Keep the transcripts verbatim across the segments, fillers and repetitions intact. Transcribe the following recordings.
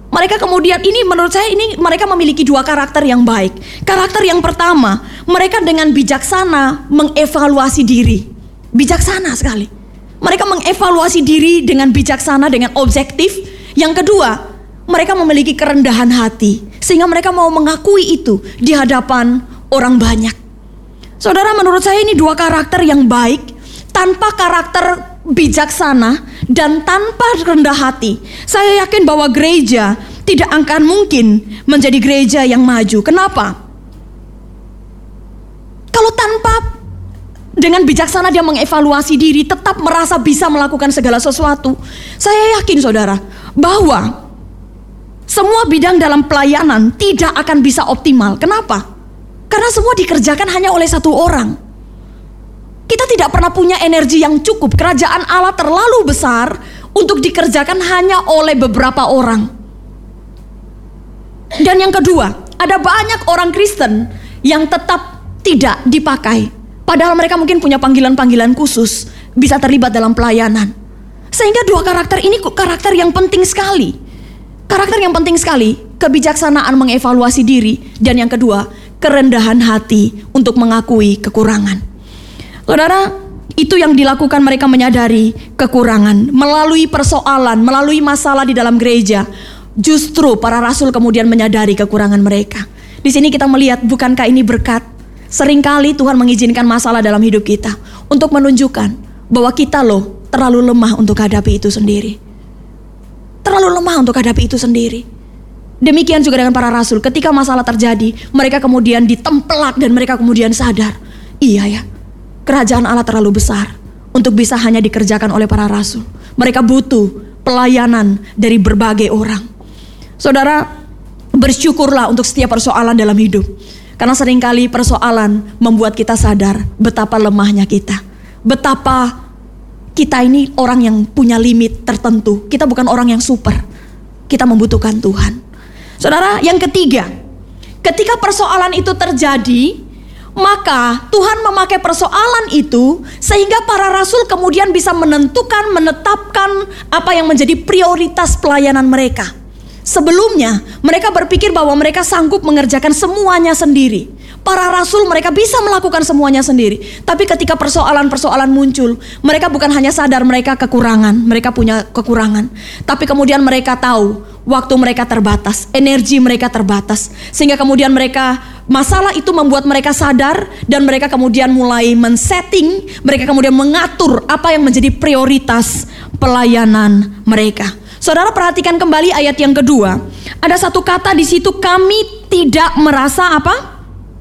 Mereka kemudian, ini menurut saya ini mereka memiliki dua karakter yang baik. Karakter yang pertama, mereka dengan bijaksana mengevaluasi diri. Bijaksana sekali. Mereka mengevaluasi diri dengan bijaksana, dengan objektif. Yang kedua, mereka memiliki kerendahan hati, sehingga mereka mau mengakui itu di hadapan orang banyak. Saudara, menurut saya ini dua karakter yang baik. Tanpa karakter bijaksana dan tanpa rendah hati, saya yakin bahwa gereja tidak akan mungkin menjadi gereja yang maju. Kenapa? Kalau tanpa dengan bijaksana dia mengevaluasi diri, tetap merasa bisa melakukan segala sesuatu, saya yakin saudara bahwa semua bidang dalam pelayanan tidak akan bisa optimal. Kenapa? Karena semua dikerjakan hanya oleh satu orang. Kita tidak pernah punya energi yang cukup. Kerajaan Allah terlalu besar untuk dikerjakan hanya oleh beberapa orang. Dan yang kedua, ada banyak orang Kristen yang tetap tidak dipakai. Padahal mereka mungkin punya panggilan-panggilan khusus, bisa terlibat dalam pelayanan. Sehingga dua karakter ini karakter yang penting sekali. Karakter yang penting sekali, kebijaksanaan mengevaluasi diri. Dan yang kedua, kerendahan hati untuk mengakui kekurangan. Saudara, itu yang dilakukan, mereka menyadari kekurangan. Melalui persoalan, melalui masalah di dalam gereja, justru para rasul kemudian menyadari kekurangan mereka. Di sini kita melihat, bukankah ini berkat? Seringkali Tuhan mengizinkan masalah dalam hidup kita untuk menunjukkan bahwa kita loh terlalu lemah untuk hadapi itu sendiri. Terlalu lemah untuk hadapi itu sendiri. Demikian juga dengan para rasul. Ketika masalah terjadi, mereka kemudian ditempelak dan mereka kemudian sadar, iya ya, kerajaan Allah terlalu besar untuk bisa hanya dikerjakan oleh para rasul. Mereka butuh pelayanan dari berbagai orang. Saudara, bersyukurlah untuk setiap persoalan dalam hidup. Karena seringkali persoalan membuat kita sadar betapa lemahnya kita. Betapa kita ini orang yang punya limit tertentu. Kita bukan orang yang super. Kita membutuhkan Tuhan. Saudara, yang ketiga, ketika persoalan itu terjadi, maka Tuhan memakai persoalan itu sehingga para rasul kemudian bisa menentukan, menetapkan apa yang menjadi prioritas pelayanan mereka. Sebelumnya mereka berpikir bahwa mereka sanggup mengerjakan semuanya sendiri. Para rasul mereka bisa melakukan semuanya sendiri. Tapi ketika persoalan-persoalan muncul, mereka bukan hanya sadar mereka kekurangan, mereka punya kekurangan, tapi kemudian mereka tahu waktu mereka terbatas, energi mereka terbatas. Sehingga kemudian mereka, masalah itu membuat mereka sadar dan mereka kemudian mulai men-setting, mereka kemudian mengatur apa yang menjadi prioritas pelayanan mereka. Saudara, perhatikan kembali ayat yang kedua. Ada satu kata di situ, kami tidak merasa apa?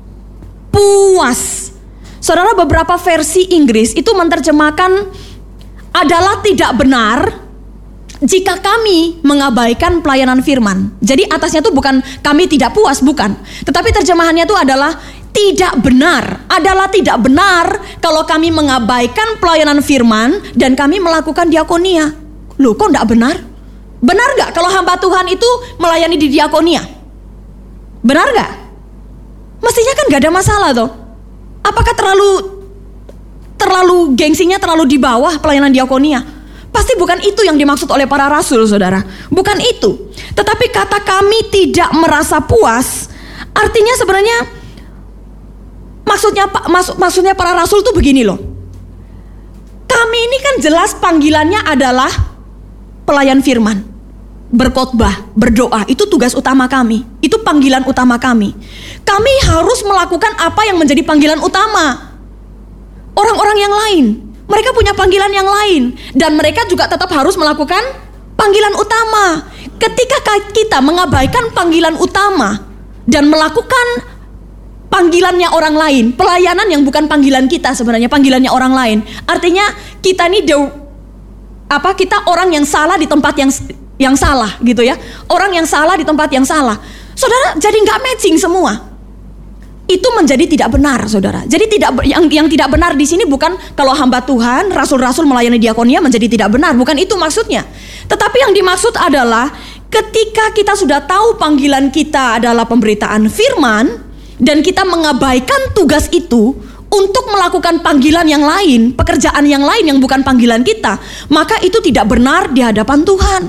Puas. Saudara, beberapa versi Inggris itu menerjemahkan adalah tidak benar jika kami mengabaikan pelayanan firman. Jadi atasnya itu bukan kami tidak puas, bukan. Tetapi terjemahannya itu adalah tidak benar. Adalah tidak benar kalau kami mengabaikan pelayanan firman dan kami melakukan diakonia. Loh, kok enggak benar? Benar gak kalau hamba Tuhan itu melayani di diakonia? Benar gak? Mestinya kan gak ada masalah toh. Apakah terlalu Terlalu gengsinya terlalu di bawah pelayanan diakonia? Pasti bukan itu yang dimaksud oleh para rasul, saudara. Bukan itu. Tetapi kata kami tidak merasa puas, artinya sebenarnya Maksudnya maksud, maksudnya para rasul tuh begini loh. Kami ini kan jelas panggilannya adalah pelayan firman, berkhotbah, berdoa. Itu tugas utama kami. Itu panggilan utama kami. Kami harus melakukan apa yang menjadi panggilan utama. Orang-orang yang lain, mereka punya panggilan yang lain, dan mereka juga tetap harus melakukan panggilan utama. Ketika kita mengabaikan panggilan utama dan melakukan panggilannya orang lain, pelayanan yang bukan panggilan kita sebenarnya, panggilannya orang lain, artinya kita ini the, apa kita orang yang salah di tempat yang yang salah gitu ya, orang yang salah di tempat yang salah. Saudara, jadi nggak matching semua. Itu menjadi tidak benar, saudara. Jadi tidak yang yang tidak benar di sini bukan kalau hamba Tuhan, rasul-rasul melayani diakonia menjadi tidak benar, bukan itu maksudnya. Tetapi yang dimaksud adalah ketika kita sudah tahu panggilan kita adalah pemberitaan firman dan kita mengabaikan tugas itu untuk melakukan panggilan yang lain, pekerjaan yang lain yang bukan panggilan kita, maka itu tidak benar di hadapan Tuhan.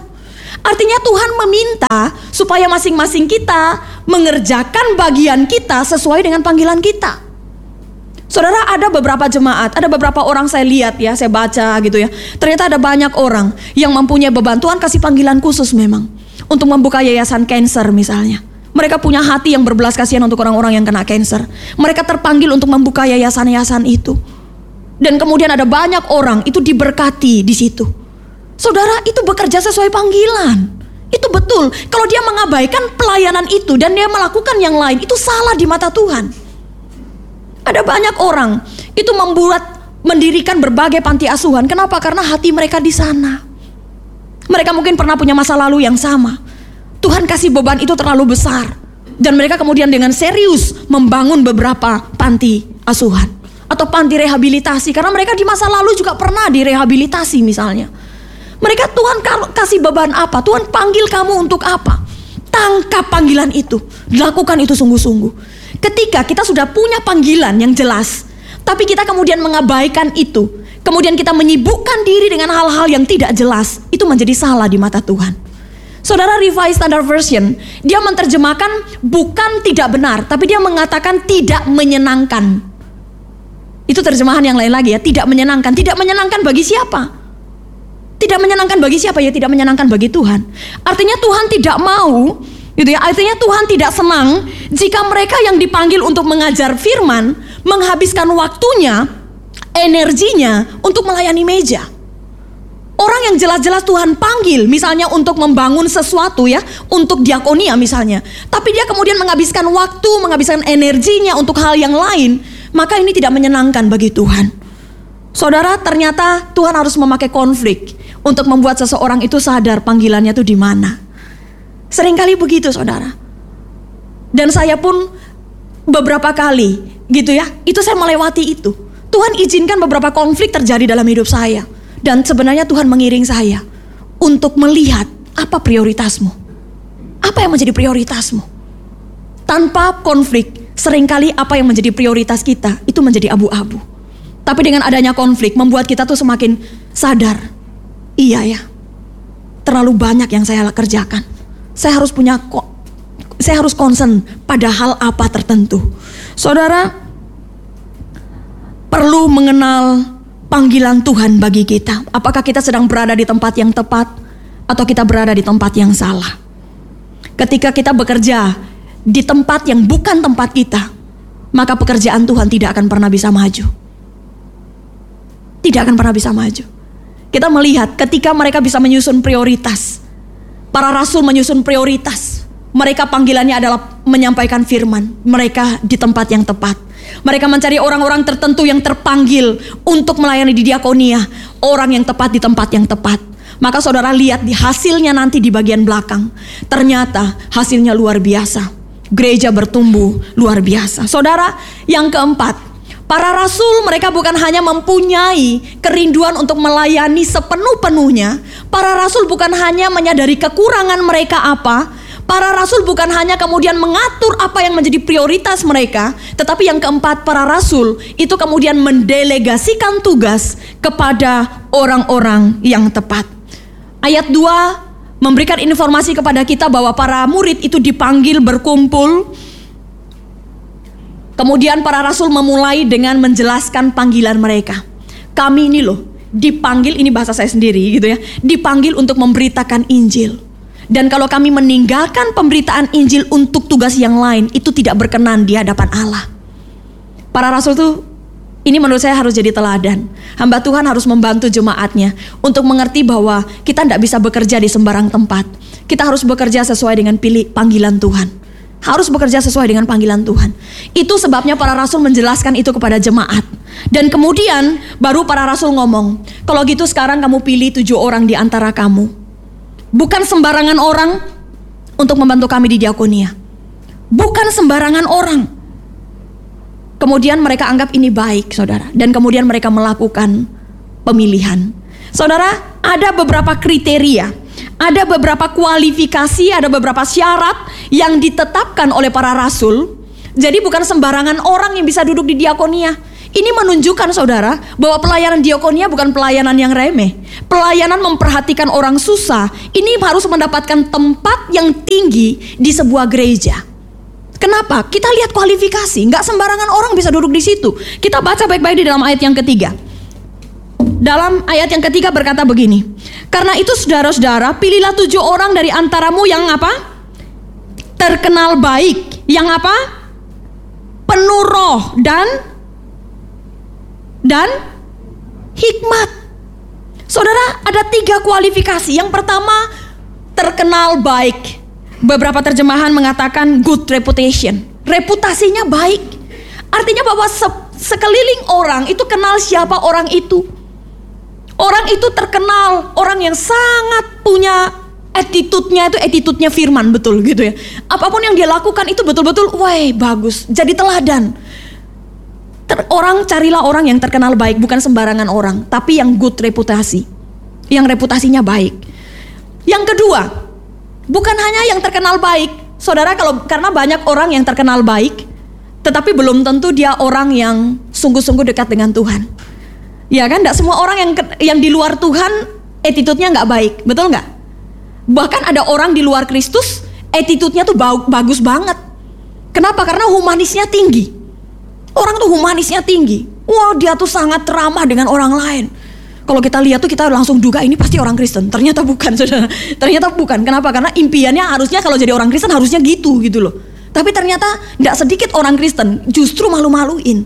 Artinya Tuhan meminta supaya masing-masing kita mengerjakan bagian kita sesuai dengan panggilan kita. Saudara, ada beberapa jemaat, ada beberapa orang saya lihat ya, saya baca gitu ya. Ternyata ada banyak orang yang mempunyai beban. Tuhan kasih panggilan khusus memang untuk membuka yayasan cancer misalnya. Mereka punya hati yang berbelas kasihan untuk orang-orang yang kena cancer. Mereka terpanggil untuk membuka yayasan-yayasan itu. Dan kemudian ada banyak orang itu diberkati di situ. Saudara, itu bekerja sesuai panggilan. Itu betul. Kalau dia mengabaikan pelayanan itu dan dia melakukan yang lain, itu salah di mata Tuhan. Ada banyak orang itu membuat, mendirikan berbagai panti asuhan. Kenapa? Karena hati mereka di sana. Mereka mungkin pernah punya masa lalu yang sama. Tuhan kasih beban itu terlalu besar. Dan mereka kemudian dengan serius membangun beberapa panti asuhan atau panti rehabilitasi, karena mereka di masa lalu juga pernah direhabilitasi misalnya. Mereka, Tuhan kasih beban apa? Tuhan panggil kamu untuk apa? Tangkap panggilan itu, lakukan itu sungguh-sungguh. Ketika kita sudah punya panggilan yang jelas, tapi kita kemudian mengabaikan itu, kemudian kita menyibukkan diri dengan hal-hal yang tidak jelas, itu menjadi salah di mata Tuhan. Saudara, Revised Standard Version, dia menerjemahkan bukan tidak benar, tapi dia mengatakan tidak menyenangkan. Itu terjemahan yang lain lagi ya, tidak menyenangkan. Tidak menyenangkan bagi siapa? Tidak menyenangkan bagi siapa ya? Tidak menyenangkan bagi Tuhan. Artinya Tuhan tidak mau, gitu ya. Artinya Tuhan tidak senang jika mereka yang dipanggil untuk mengajar firman menghabiskan waktunya, energinya untuk melayani meja. Orang yang jelas-jelas Tuhan panggil, misalnya untuk membangun sesuatu ya, untuk diakonia misalnya, tapi dia kemudian menghabiskan waktu, menghabiskan energinya untuk hal yang lain, maka ini tidak menyenangkan bagi Tuhan. Saudara, ternyata Tuhan harus memakai konflik untuk membuat seseorang itu sadar panggilannya itu di mana. Seringkali begitu, saudara. Dan saya pun beberapa kali gitu ya, itu saya melewati itu. Tuhan izinkan beberapa konflik terjadi dalam hidup saya. Dan sebenarnya Tuhan mengiring saya untuk melihat apa prioritasmu. Apa yang menjadi prioritasmu? Tanpa konflik, seringkali apa yang menjadi prioritas kita itu menjadi abu-abu. Tapi dengan adanya konflik membuat kita tuh semakin sadar. Iya ya, terlalu banyak yang saya kerjakan. Saya harus punya, saya harus concern pada hal apa tertentu. Saudara, perlu mengenal panggilan Tuhan bagi kita. Apakah kita sedang berada di tempat yang tepat atau kita berada di tempat yang salah? Ketika kita bekerja di tempat yang bukan tempat kita, maka pekerjaan Tuhan tidak akan pernah bisa maju. Tidak akan pernah bisa maju. Kita melihat ketika mereka bisa menyusun prioritas. Para rasul menyusun prioritas. Mereka panggilannya adalah menyampaikan firman. Mereka di tempat yang tepat. Mereka mencari orang-orang tertentu yang terpanggil untuk melayani di diakonia. Orang yang tepat di tempat yang tepat. Maka saudara lihat di hasilnya nanti di bagian belakang. Ternyata hasilnya luar biasa. Gereja bertumbuh luar biasa. Saudara, yang keempat, para rasul mereka bukan hanya mempunyai kerinduan untuk melayani sepenuh-penuhnya. Para rasul bukan hanya menyadari kekurangan mereka apa. Para rasul bukan hanya kemudian mengatur apa yang menjadi prioritas mereka. Tetapi yang keempat, para rasul itu kemudian mendelegasikan tugas kepada orang-orang yang tepat. Ayat dua memberikan informasi kepada kita bahwa para murid itu dipanggil berkumpul. Kemudian para rasul memulai dengan menjelaskan panggilan mereka. Kami ini loh dipanggil, ini bahasa saya sendiri gitu ya, dipanggil untuk memberitakan Injil. Dan kalau kami meninggalkan pemberitaan Injil untuk tugas yang lain, itu tidak berkenan di hadapan Allah. Para rasul tuh, ini menurut saya harus jadi teladan. Hamba Tuhan harus membantu jemaatnya untuk mengerti bahwa kita tidak bisa bekerja di sembarang tempat. Kita harus bekerja sesuai dengan pilih panggilan Tuhan. Harus bekerja sesuai dengan panggilan Tuhan. Itu sebabnya para rasul menjelaskan itu kepada jemaat. Dan kemudian baru para rasul ngomong, kalau gitu sekarang kamu pilih tujuh orang di antara kamu. Bukan sembarangan orang untuk membantu kami di diakonia. Bukan sembarangan orang. Kemudian mereka anggap ini baik, saudara. Dan kemudian mereka melakukan pemilihan. Saudara, ada beberapa kriteria, ada beberapa kualifikasi, ada beberapa syarat yang ditetapkan oleh para rasul. Jadi bukan sembarangan orang yang bisa duduk di diakonia. Ini menunjukkan saudara bahwa pelayanan diakonia bukan pelayanan yang remeh. Pelayanan memperhatikan orang susah ini harus mendapatkan tempat yang tinggi di sebuah gereja. Kenapa? Kita lihat kualifikasi, nggak sembarangan orang bisa duduk di situ. Kita baca baik-baik di dalam ayat yang ketiga. Dalam ayat yang ketiga berkata begini, karena itu saudara-saudara, pilihlah tujuh orang dari antaramu yang apa? Terkenal baik, yang apa? Penuh roh dan dan hikmat. Saudara, ada tiga kualifikasi. Yang pertama, terkenal baik. Beberapa terjemahan mengatakan good reputation. Reputasinya baik. Artinya bahwa se- sekeliling orang itu kenal siapa orang itu. Orang itu terkenal, orang yang sangat punya attitude-nya itu attitude-nya firman, betul gitu ya. Apapun yang dia lakukan itu betul-betul, wah bagus, jadi teladan. Ter- orang carilah orang yang terkenal baik, bukan sembarangan orang, tapi yang good reputasi, yang reputasinya baik. Yang kedua, bukan hanya yang terkenal baik, saudara, kalau karena banyak orang yang terkenal baik, tetapi belum tentu dia orang yang sungguh-sungguh dekat dengan Tuhan. Ya kan, tidak semua orang yang yang di luar Tuhan attitude-nya nggak baik, betul nggak? Bahkan ada orang di luar Kristus attitude-nya tuh bagus banget. Kenapa? Karena humanisnya tinggi. Orang tuh humanisnya tinggi. Wah, dia tuh sangat ramah dengan orang lain. Kalau kita lihat tuh kita langsung duga ini pasti orang Kristen. Ternyata bukan, saudara. Ternyata bukan. Kenapa? Karena impiannya harusnya kalau jadi orang Kristen harusnya gitu gitu loh. Tapi ternyata tidak sedikit orang Kristen justru malu-maluin.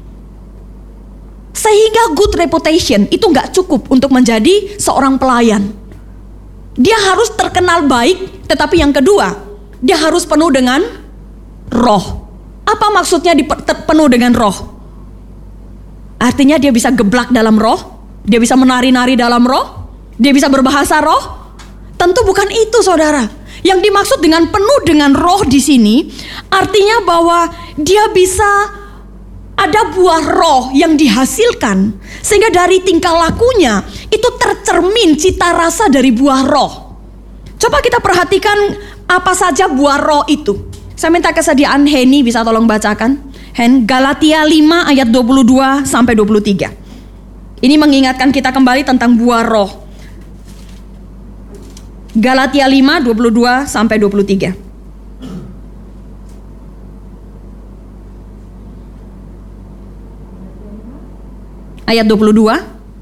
Sehingga good reputation itu nggak cukup untuk menjadi seorang pelayan. Dia harus terkenal baik, tetapi yang kedua, dia harus penuh dengan roh. Apa maksudnya dipe- penuh dengan roh? Artinya dia bisa geblak dalam roh, dia bisa menari-nari dalam roh, dia bisa berbahasa roh. Tentu bukan itu, saudara. Yang dimaksud dengan penuh dengan roh di sini, artinya bahwa dia bisa ada buah roh yang dihasilkan, sehingga dari tingkah lakunya itu tercermin cita rasa dari buah roh. Coba kita perhatikan apa saja buah roh itu. Saya minta kesediaan Henny bisa tolong bacakan. Hen, Galatia lima ayat dua puluh dua sampai dua puluh tiga. Ini mengingatkan kita kembali tentang buah roh. Galatia lima dua puluh dua sampai dua puluh tiga. Ayat dua puluh dua.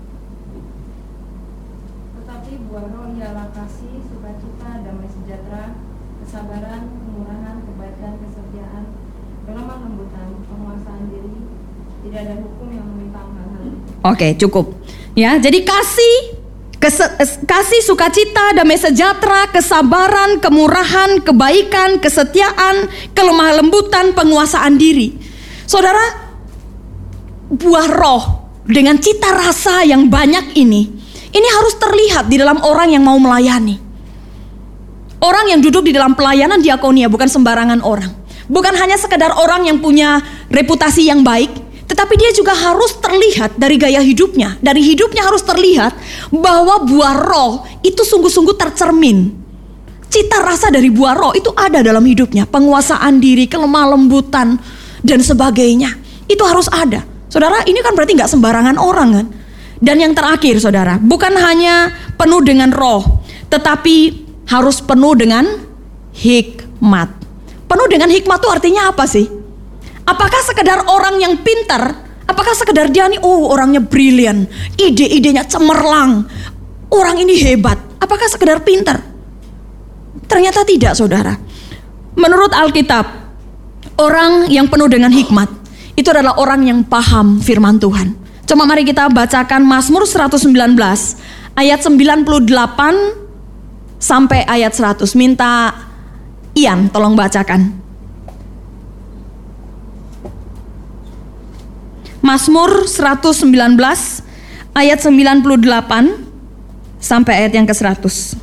Tetapi buah roh ialah kasih, sukacita, damai sejahtera, kesabaran, kemurahan, kebaikan, kesetiaan, kelemah lembutan, penguasaan diri. Tidak ada hukum yang menentang hal-hal itu. Oke, cukup. Ya, jadi kasih, kese- kasih, sukacita, damai sejahtera, kesabaran, kemurahan, kebaikan, kesetiaan, kelemah lembutan, penguasaan diri. Saudara, buah roh dengan cita rasa yang banyak ini, ini harus terlihat di dalam orang yang mau melayani. Orang yang duduk di dalam pelayanan diakonia bukan sembarangan orang. Bukan hanya sekedar orang yang punya reputasi yang baik, tetapi dia juga harus terlihat dari gaya hidupnya. Dari hidupnya harus terlihat bahwa buah roh itu sungguh-sungguh tercermin. Cita rasa dari buah roh itu ada dalam hidupnya. Penguasaan diri, kelemah lembutan, dan sebagainya. Itu harus ada. Saudara, ini kan berarti gak sembarangan orang kan. Dan yang terakhir, saudara, bukan hanya penuh dengan roh, tetapi harus penuh dengan hikmat. Penuh dengan hikmat itu artinya apa sih? Apakah sekedar orang yang pintar? Apakah sekedar dia nih, oh orangnya brilian, ide-idenya cemerlang, orang ini hebat? Apakah sekedar pintar? Ternyata tidak, saudara. Menurut Alkitab, orang yang penuh dengan hikmat itu adalah orang yang paham firman Tuhan. Coba mari kita bacakan Mazmur seratus sembilan belas ayat sembilan puluh delapan sampai ayat seratus. Minta Ian tolong bacakan. Mazmur seratus sembilan belas ayat sembilan puluh delapan sampai ayat yang ke seratus.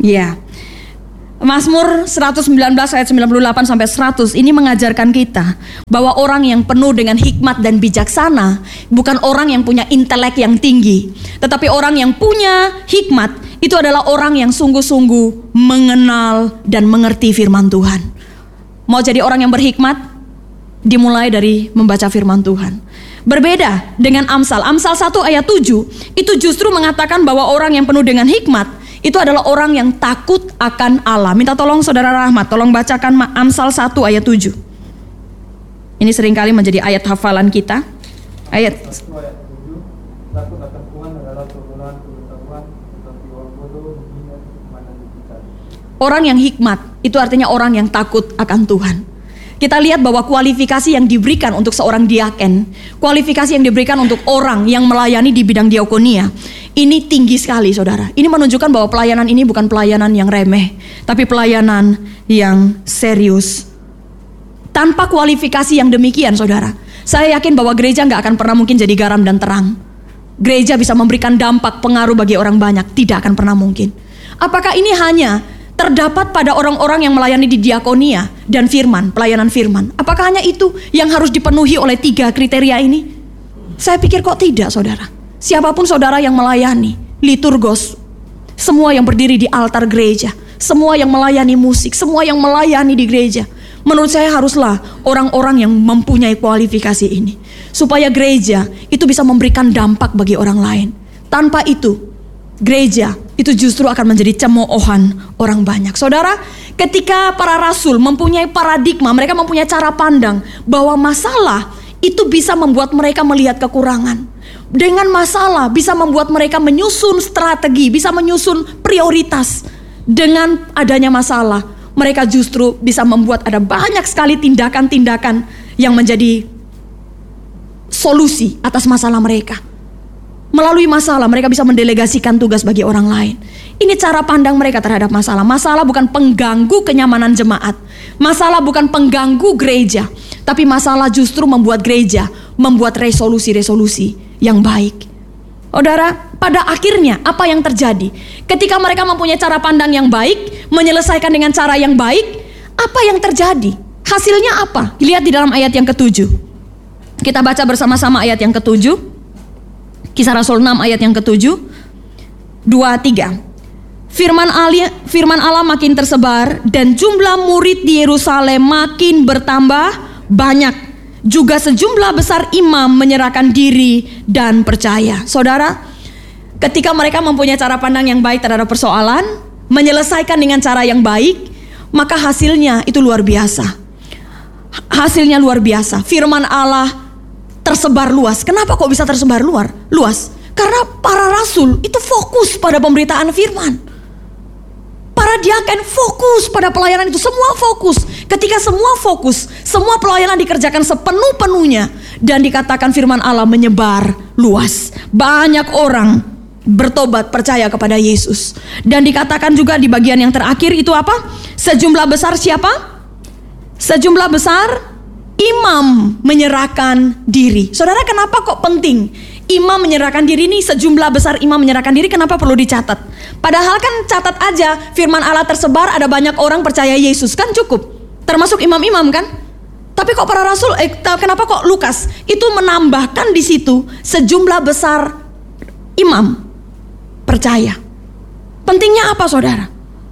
Ya. Mazmur seratus sembilan belas ayat sembilan puluh delapan sampai seratus ini mengajarkan kita bahwa orang yang penuh dengan hikmat dan bijaksana bukan orang yang punya intelek yang tinggi, tetapi orang yang punya hikmat itu adalah orang yang sungguh-sungguh mengenal dan mengerti firman Tuhan. Mau jadi orang yang berhikmat, dimulai dari membaca firman Tuhan. Berbeda dengan Amsal. Amsal satu ayat tujuh itu justru mengatakan bahwa orang yang penuh dengan hikmat itu adalah orang yang takut akan Allah. Minta tolong Saudara Rahmat, tolong bacakan Amsal satu ayat tujuh. Ini seringkali menjadi ayat hafalan kita. Ayat satu ayat tujuh, takut akan Tuhan adalah turunan pengetahuan, tetapi orang bodoh menghina kemana didikan. Orang yang hikmat itu artinya orang yang takut akan Tuhan. Kita lihat bahwa kualifikasi yang diberikan untuk seorang diaken, kualifikasi yang diberikan untuk orang yang melayani di bidang diakonia, ini tinggi sekali, saudara. Ini menunjukkan bahwa pelayanan ini bukan pelayanan yang remeh, tapi pelayanan yang serius. Tanpa kualifikasi yang demikian, saudara, saya yakin bahwa gereja gak akan pernah mungkin jadi garam dan terang. Gereja bisa memberikan dampak pengaruh bagi orang banyak, tidak akan pernah mungkin. Apakah ini hanya terdapat pada orang-orang yang melayani di diakonia dan firman, pelayanan firman? Apakah hanya itu yang harus dipenuhi oleh tiga kriteria ini? Saya pikir kok tidak, saudara. Siapapun saudara yang melayani, liturgos, semua yang berdiri di altar gereja, semua yang melayani musik, semua yang melayani di gereja, menurut saya haruslah orang-orang yang mempunyai kualifikasi ini, supaya gereja itu bisa memberikan dampak bagi orang lain. Tanpa itu, gereja itu justru akan menjadi cemoohan orang banyak. Saudara, ketika para rasul mempunyai paradigma, mereka mempunyai cara pandang bahwa masalah itu bisa membuat mereka melihat kekurangan. Dengan masalah bisa membuat mereka menyusun strategi, bisa menyusun prioritas. Dengan adanya masalah, mereka justru bisa membuat ada banyak sekali tindakan-tindakan yang menjadi solusi atas masalah mereka. Melalui masalah mereka bisa mendelegasikan tugas bagi orang lain. Ini cara pandang mereka terhadap masalah. Masalah bukan pengganggu kenyamanan jemaat. Masalah bukan pengganggu gereja, tapi masalah justru membuat gereja membuat resolusi-resolusi yang baik. Saudara, pada akhirnya apa yang terjadi? Ketika mereka mempunyai cara pandang yang baik, menyelesaikan dengan cara yang baik, apa yang terjadi? Hasilnya apa? Lihat di dalam ayat yang ketujuh. Kita baca bersama-sama ayat yang ketujuh. Kisah Rasul enam ayat yang ketujuh, dua, tiga. Firman Allah, firman Allah makin tersebar dan jumlah murid di Yerusalem makin bertambah banyak. Juga sejumlah besar imam menyerahkan diri dan percaya. Saudara, ketika mereka mempunyai cara pandang yang baik terhadap persoalan, menyelesaikan dengan cara yang baik, maka hasilnya itu luar biasa. Hasilnya luar biasa. Firman Allah tersebar luas. Kenapa kok bisa tersebar luar? Luas. Karena para rasul itu fokus pada pemberitaan firman. Para diaken fokus pada pelayanan itu. Semua fokus. Ketika semua fokus, semua pelayanan dikerjakan sepenuh-penuhnya, dan dikatakan firman Allah menyebar luas. Banyak orang bertobat percaya kepada Yesus. Dan dikatakan juga di bagian yang terakhir itu apa? Sejumlah besar siapa? Sejumlah besar imam menyerahkan diri. Saudara, kenapa kok penting imam menyerahkan diri ini? Sejumlah besar imam menyerahkan diri, kenapa perlu dicatat? Padahal kan catat aja, firman Allah tersebar, ada banyak orang percaya Yesus, kan cukup. Termasuk imam-imam kan? Tapi kok para rasul, eh, kenapa kok Lukas itu menambahkan di situ sejumlah besar imam percaya? Pentingnya apa, saudara?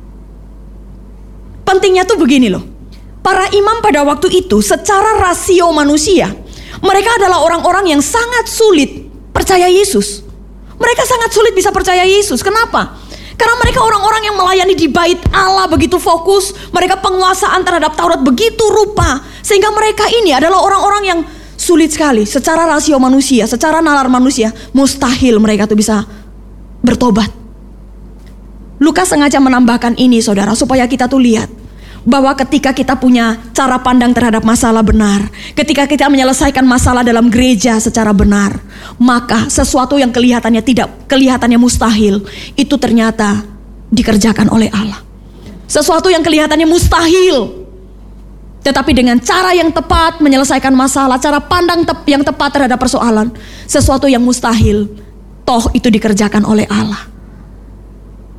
Pentingnya tuh begini loh. Para imam pada waktu itu secara rasio manusia, mereka adalah orang-orang yang sangat sulit percaya Yesus. Mereka sangat sulit bisa percaya Yesus. Kenapa? Karena mereka orang-orang yang melayani di bait Allah begitu fokus. Mereka penguasaan terhadap Taurat begitu rupa, sehingga mereka ini adalah orang-orang yang sulit sekali. Secara rasio manusia, secara nalar manusia, mustahil mereka tuh bisa bertobat. Lukas sengaja menambahkan ini, saudara, supaya kita tuh lihat bahwa ketika kita punya cara pandang terhadap masalah benar, ketika kita menyelesaikan masalah dalam gereja secara benar, maka sesuatu yang kelihatannya tidak, kelihatannya mustahil, itu ternyata dikerjakan oleh Allah. Sesuatu yang kelihatannya mustahil, tetapi dengan cara yang tepat menyelesaikan masalah, cara pandang tep, yang tepat terhadap persoalan, sesuatu yang mustahil, toh itu dikerjakan oleh Allah.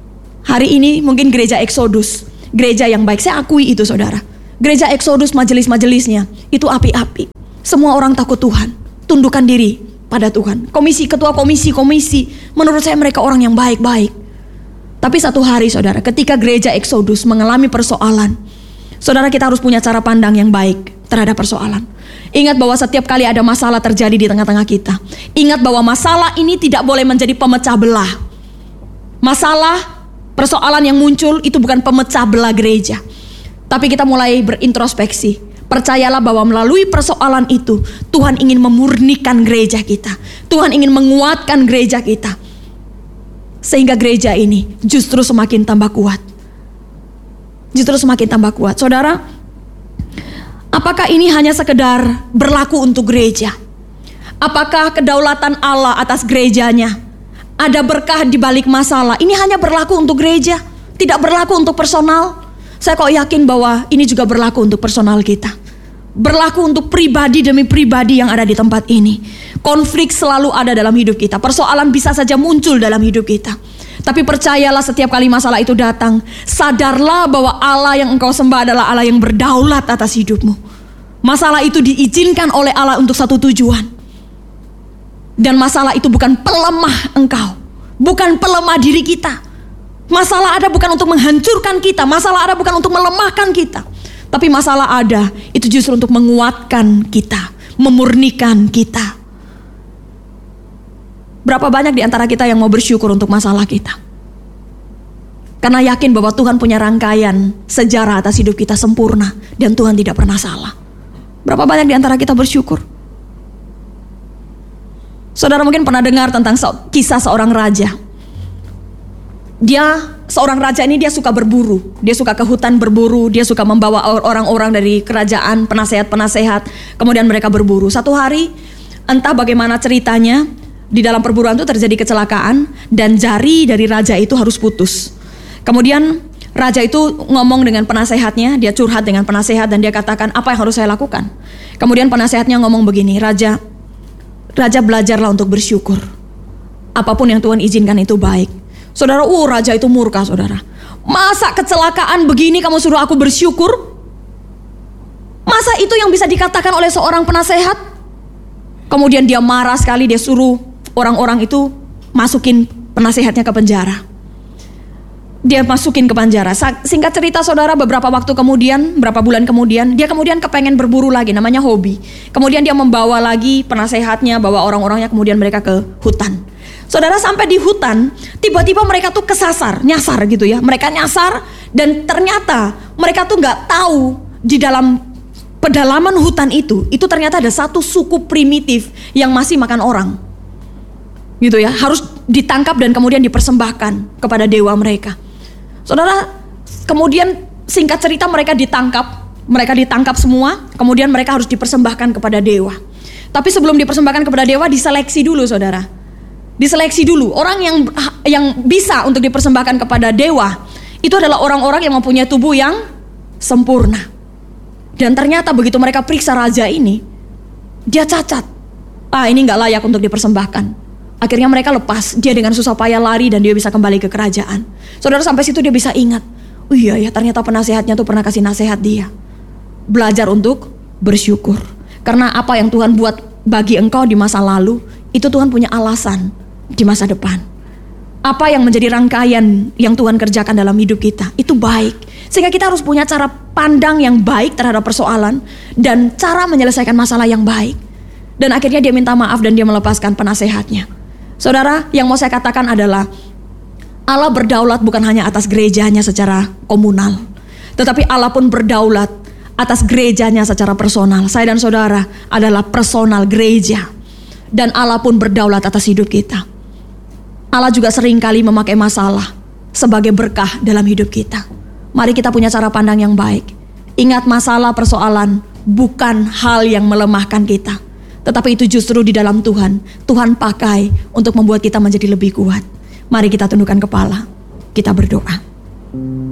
Hari ini mungkin gereja Exodus, gereja yang baik, saya akui itu saudara. Gereja Exodus, majelis-majelisnya itu api-api. Semua orang takut Tuhan, tundukkan diri pada Tuhan. Komisi, ketua komisi-komisi, menurut saya mereka orang yang baik-baik. Tapi satu hari saudara, ketika gereja Exodus mengalami persoalan, saudara, kita harus punya cara pandang yang baik terhadap persoalan. Ingat bahwa setiap kali ada masalah terjadi di tengah-tengah kita, ingat bahwa masalah ini tidak boleh menjadi pemecah belah. Masalah, persoalan yang muncul itu bukan pemecah belah gereja. Tapi kita mulai berintrospeksi. Percayalah bahwa melalui persoalan itu Tuhan ingin memurnikan gereja kita. Tuhan ingin menguatkan gereja kita. Sehingga gereja ini justru semakin tambah kuat. Justru semakin tambah kuat. Saudara, apakah ini hanya sekedar berlaku untuk gereja? Apakah kedaulatan Allah atas gerejanya? Ada berkah di balik masalah. Ini hanya berlaku untuk gereja, tidak berlaku untuk personal. Saya kok yakin bahwa ini juga berlaku untuk personal kita. Berlaku untuk pribadi demi pribadi yang ada di tempat ini. Konflik selalu ada dalam hidup kita. Persoalan bisa saja muncul dalam hidup kita. Tapi percayalah, setiap kali masalah itu datang, sadarlah bahwa Allah yang engkau sembah adalah Allah yang berdaulat atas hidupmu. Masalah itu diizinkan oleh Allah untuk satu tujuan. Dan masalah itu bukan pelemah engkau, bukan pelemah diri kita. Masalah ada bukan untuk menghancurkan kita, masalah ada bukan untuk melemahkan kita. Tapi masalah ada itu justru untuk menguatkan kita, memurnikan kita. Berapa banyak di antara kita yang mau bersyukur untuk masalah kita? Karena yakin bahwa Tuhan punya rangkaian sejarah atas hidup kita sempurna dan Tuhan tidak pernah salah. Berapa banyak di antara kita bersyukur? Saudara mungkin pernah dengar tentang kisah seorang raja. Dia, seorang raja ini dia suka berburu. Dia suka ke hutan berburu. Dia suka membawa orang-orang dari kerajaan, penasehat-penasehat. Kemudian mereka berburu. Satu hari, entah bagaimana ceritanya, di dalam perburuan itu terjadi kecelakaan. Dan jari dari raja itu harus putus. Kemudian raja itu ngomong dengan penasehatnya. Dia curhat dengan penasehat dan dia katakan, apa yang harus saya lakukan? Kemudian penasehatnya ngomong begini, Raja, Raja belajarlah untuk bersyukur. Apapun yang Tuhan izinkan itu baik. Saudara, uh raja itu murka saudara. Masa kecelakaan begini kamu suruh aku bersyukur? Masa itu yang bisa dikatakan oleh seorang penasehat? Kemudian dia marah sekali, dia suruh orang-orang itu masukin penasehatnya ke penjara. Dia masukin ke penjara. Singkat cerita saudara, beberapa waktu kemudian, berapa bulan kemudian, dia kemudian kepengen berburu lagi, namanya hobi. Kemudian dia membawa lagi penasehatnya, bawa orang-orangnya, kemudian mereka ke hutan. Saudara, sampai di hutan, tiba-tiba mereka tuh kesasar, nyasar gitu ya. Mereka nyasar dan ternyata mereka tuh gak tahu di dalam pedalaman hutan itu, itu ternyata ada satu suku primitif yang masih makan orang. Gitu ya, harus ditangkap dan kemudian dipersembahkan kepada dewa mereka. Saudara, kemudian singkat cerita mereka ditangkap, mereka ditangkap semua, kemudian mereka harus dipersembahkan kepada dewa. Tapi sebelum dipersembahkan kepada dewa, diseleksi dulu saudara. Diseleksi dulu, orang yang yang bisa untuk dipersembahkan kepada dewa, itu adalah orang-orang yang mempunyai tubuh yang sempurna. Dan ternyata begitu mereka periksa raja ini, dia cacat. Ah, ini gak layak untuk dipersembahkan. Akhirnya mereka lepas, dia dengan susah payah lari dan dia bisa kembali ke kerajaan. Saudara, sampai situ dia bisa ingat, oh iya ya, ternyata penasehatnya tuh pernah kasih nasihat dia. Belajar untuk bersyukur. Karena apa yang Tuhan buat bagi engkau di masa lalu, itu Tuhan punya alasan di masa depan. Apa yang menjadi rangkaian yang Tuhan kerjakan dalam hidup kita, itu baik. Sehingga kita harus punya cara pandang yang baik terhadap persoalan dan cara menyelesaikan masalah yang baik. Dan akhirnya dia minta maaf dan dia melepaskan penasehatnya. Saudara, yang mau saya katakan adalah Allah berdaulat bukan hanya atas gerejanya secara komunal, tetapi Allah pun berdaulat atas gerejanya secara personal. Saya dan saudara adalah personal gereja. Dan Allah pun berdaulat atas hidup kita. Allah juga seringkali memakai masalah sebagai berkah dalam hidup kita. Mari kita punya cara pandang yang baik. Ingat, masalah persoalan bukan hal yang melemahkan kita, tetapi itu justru di dalam Tuhan, Tuhan pakai untuk membuat kita menjadi lebih kuat. Mari kita tundukkan kepala, kita berdoa.